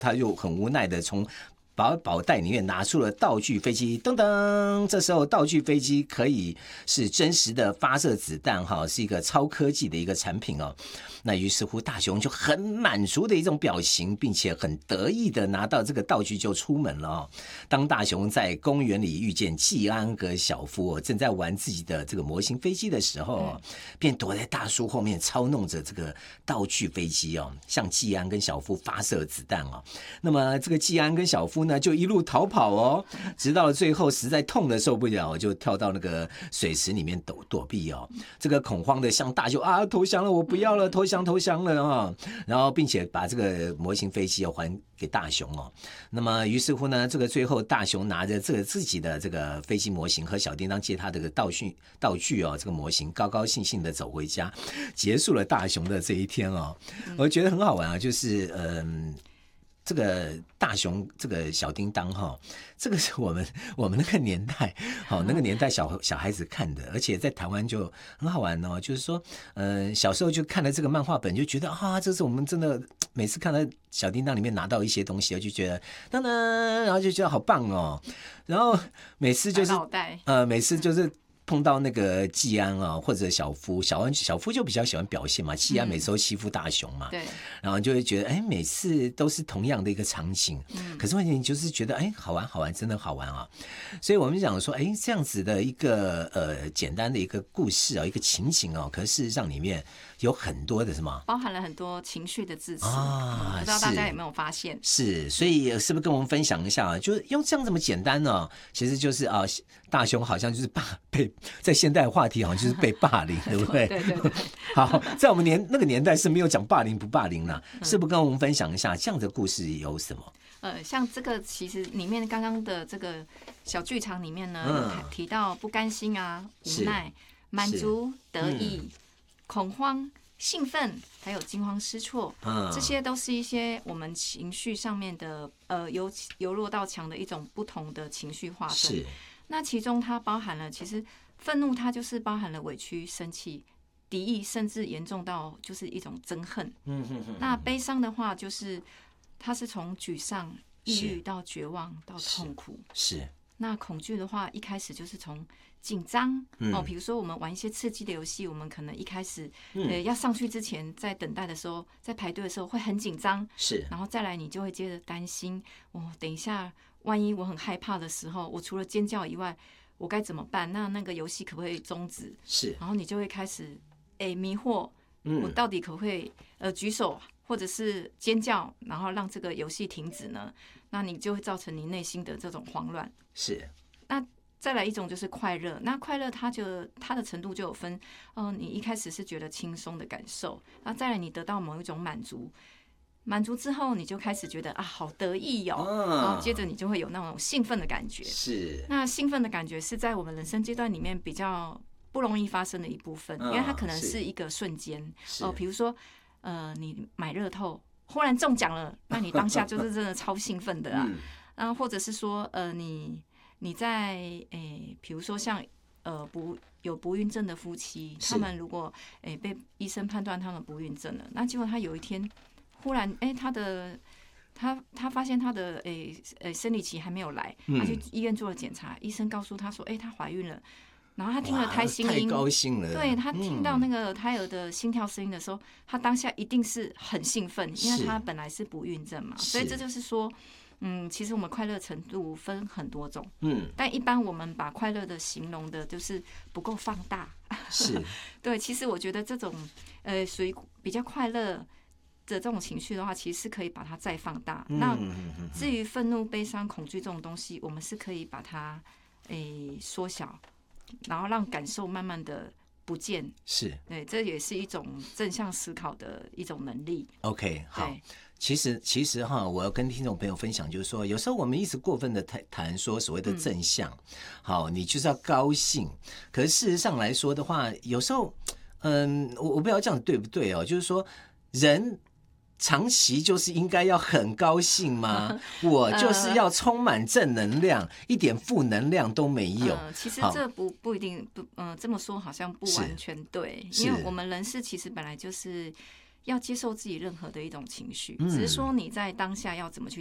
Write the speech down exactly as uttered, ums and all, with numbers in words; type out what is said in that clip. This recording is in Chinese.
他又很无奈的从宝宝袋里面拿出了道具飞机，噔噔，这时候道具飞机可以是真实的发射子弹哈，是一个超科技的一个产品哦。那于是乎大雄就很满足的一种表情，并且很得意的拿到这个道具就出门了哦。当大雄在公园里遇见季安和小夫、哦、正在玩自己的这个模型飞机的时候、哦、便躲在大树后面操弄着这个道具飞机哦，向季安跟小夫发射子弹哦。那么这个季安跟小夫呢就一路逃跑哦，直到最后实在痛的受不了，就跳到那个水池里面躲躲避哦。这个恐慌的向大雄啊投降了，我不要了，投降投降了啊！然后并且把这个模型飞机要还给大雄哦。那么于是乎呢，这个最后大雄拿着这个自己的这个飞机模型和小叮当借他的道具道具哦，这个模型高高兴兴的走回家，结束了大雄的这一天哦。我觉得很好玩啊，就是嗯。这个大雄，这个小叮当哈，这个是我们我们那个年代，好那个年代小小孩子看的，而且在台湾就很好玩哦。就是说，呃，小时候就看了这个漫画本，就觉得啊，这是我们真的每次看到小叮当里面拿到一些东西，就觉得当当，然后就觉得好棒哦。然后每次就是呃，每次就是。碰到那个季安啊，或者小夫，小安小夫就比较喜欢表现嘛，季安每次都欺负大雄嘛，对、嗯，然后就会觉得，哎，每次都是同样的一个场景，嗯，可是问题就是觉得，哎，好玩，好玩，真的好玩啊！所以我们讲说，哎，这样子的一个呃简单的一个故事啊，一个情景哦，可是事实上里面有很多的什么， 包含了很多情绪的字词啊，不知道大家有没有发现？ 是，所以是不是跟我们分享一下啊？就是用这样这么简单呢、哦，其实就是啊，大雄好像就是霸被。在现代话题好像就是被霸凌，对不对？ 对对对。 好，在我们年那个年代是没有讲霸凌不霸凌啦，嗯、是不是跟我们分享一下这样的故事有什么？ 呃，像这个其实里面刚刚的这个小剧场里面呢，嗯、有提到不甘心啊、无奈、满足、得意、嗯、恐慌、兴奋，还有惊慌失措，嗯、这些都是一些我们情绪上面的呃由由弱到强的一种不同的情绪划分。是。那其中它包含了，其实愤怒它就是包含了委屈、生气、敌意，甚至严重到就是一种憎恨。嗯哼哼。那悲伤的话，就是它是从沮丧、抑郁到绝望到痛苦。是。是那恐惧的话，一开始就是从紧张、嗯、哦，比如说我们玩一些刺激的游戏，我们可能一开始、嗯、呃要上去之前，在等待的时候，在排队的时候会很紧张。是。然后再来，你就会接着担心，哦，等一下。万一我很害怕的时候，我除了尖叫以外，我该怎么办？那那个游戏可不可以终止？是，然后你就会开始，哎、欸，迷惑，我到底可不可以呃举手或者是尖叫，然后让这个游戏停止呢？那你就会造成你内心的这种慌乱。是，那再来一种就是快乐，那快乐它就它的程度就有分，哦、呃，你一开始是觉得轻松的感受，那再来你得到某一种满足。满足之后，你就开始觉得啊，好得意哦，啊、然后接着你就会有那种兴奋的感觉。是，那兴奋的感觉是在我们人生阶段里面比较不容易发生的一部分，因为它可能是一个瞬间哦，比如说呃，你买乐透忽然中奖了，那你当下就是真的超兴奋的啊。然后或者是说呃，你你在诶，比如说像呃不有不孕症的夫妻，他们如果诶被医生判断他们不孕症了，那结果他有一天。忽然，哎、欸，他的他他发现他的诶诶、欸、生理期还没有来，他去医院做了检查，医生告诉他说，哎、欸，他怀孕了。然后他听了胎心音， 太高兴了。 对他听到那个胎儿的心跳声音的时候，嗯、他当下一定是很兴奋，因为他本来是不孕症嘛，所以这就是说，嗯，其实我们快乐程度分很多种，嗯，但一般我们把快乐的形容的就是不够放大。是，对，其实我觉得这种呃属于比较快乐。的这种情绪的话，其实是可以把它再放大。嗯、那至于愤怒、悲伤、恐惧这种东西，我们是可以把它诶缩小，然后让感受慢慢的不见。是，对，这也是一种正向思考的一种能力。OK， 好。 其实，其实哈，我要跟听众朋友分享，就是说，有时候我们一直过分的谈谈说所谓的正向，嗯、好，你就是要高兴。可是事实上来说的话，有时候，嗯，我我不知道这样对不对哦，就是说人。长期就是应该要很高兴吗？我就是要充满正能量，一点负能量都没有。 呃、其实这不不一定不，嗯、呃，这么说好像不完全对，因为我们人是其实本来就是要接受自己任何的一种情绪， 嗯只是说你在当下要怎么去